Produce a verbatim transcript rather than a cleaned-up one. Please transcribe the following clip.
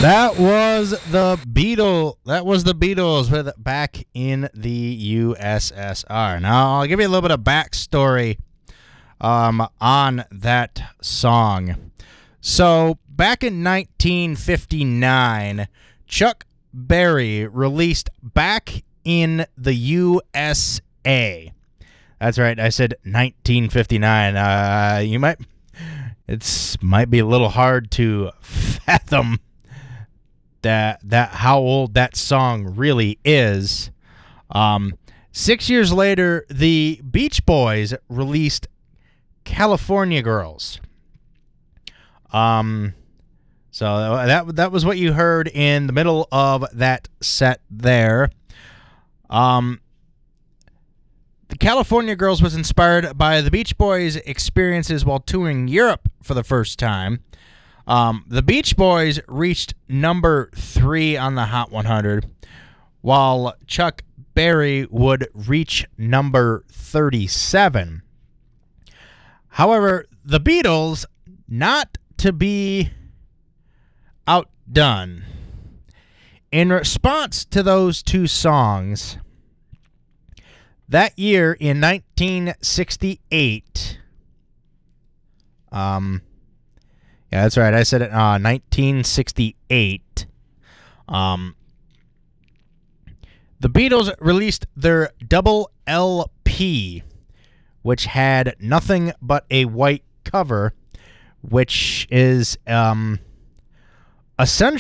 That was the Beatles. That was the Beatles with Back in the U S S R. Now, I'll give you a little bit of backstory um, on that song. So, back in nineteen fifty-nine, Chuck Berry released Back in the U S A. That's right, I said nineteen fifty-nine. Uh, you might, it's might be a little hard to fathom that that how old that song really is. Um, six years later, the Beach Boys released California Girls. Um, so that that was what you heard in the middle of that set there. Um, the California Girls was inspired by the Beach Boys' experiences while touring Europe for the first time. Um, the Beach Boys reached number three on the Hot one hundred, while Chuck Berry would reach number thirty-seven. However, the Beatles, not to be outdone, in response to those two songs, that year in nineteen sixty-eight, um... yeah, that's right. I said it. Uh, nineteen sixty-eight. Um, the Beatles released their double L P, which had nothing but a white cover, which is um, essentially